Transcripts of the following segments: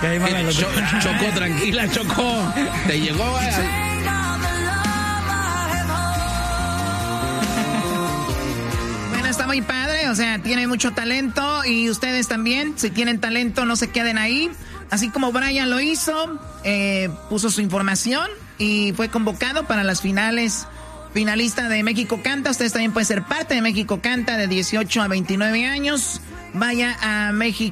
Chocó, tranquila, Chocó. Te llegó. Bueno, está muy padre, o sea, tiene mucho talento y ustedes también, si tienen talento, no se queden ahí. Así como Brian lo hizo, puso su información y fue convocado para las finalista de México Canta. Ustedes también pueden ser parte de México Canta de 18 a 29 años. Vaya a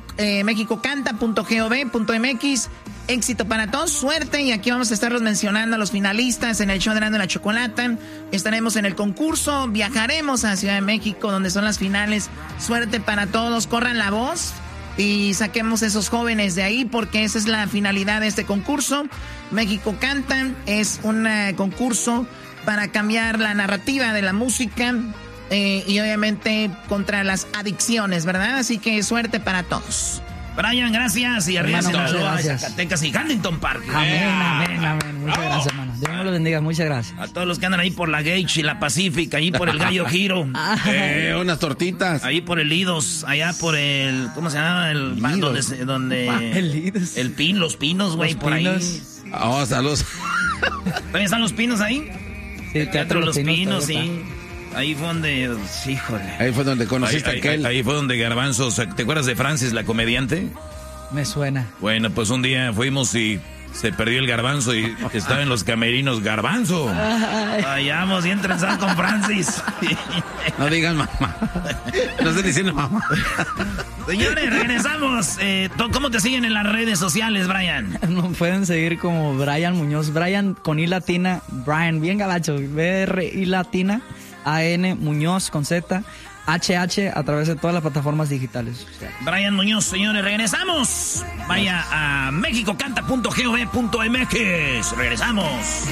mexicocanta.gov.mx. Éxito para todos, suerte. Y aquí vamos a estarlos mencionando a los finalistas en el show de Erasmo y la Chocolata. Estaremos en el concurso, viajaremos a Ciudad de México, donde son las finales. Suerte para todos, corran la voz y saquemos esos jóvenes de ahí, porque esa es la finalidad de este concurso. México Canta es un concurso para cambiar la narrativa de la música y obviamente contra las adicciones, ¿verdad? Así que suerte para todos. Brian, gracias. Y arriba Sinaloa, Zacatecas y Huntington Park. Amén. Muchas gracias, hermano. Dios me lo bendiga, muchas gracias. A todos los que andan ahí por la Gage y la Pacific, ahí por el Gallo Giro. Unas tortitas. Ahí por el Lidos, allá por el... ¿Cómo se llama? El Lidos. Los Pinos, güey, por Pinos. ahí. Oh, saludos. ¿También están los Pinos ahí? Sí, Teatro Los Pinos, sí. Ahí fue donde... Híjole. Ahí fue donde conociste a aquel. Ahí fue donde Garbanzo... ¿Te acuerdas de Francis, la comediante? Me suena. Bueno, pues un día fuimos y se perdió el Garbanzo y estaba en los camerinos. ¡Garbanzo! Vayamos y entrenzados con Francis. No digan mamá. No estoy diciendo mamá. Señores, regresamos. ¿Cómo te siguen en las redes sociales, Brian? No pueden seguir como Brian Muñoz. Brian con I latina. Brian, bien gabacho. BRI latina. AN Muñoz con Z. HH a través de todas las plataformas digitales. Brian Muñoz, señores, regresamos. Vaya a mexicocanta.gov.mx. Regresamos.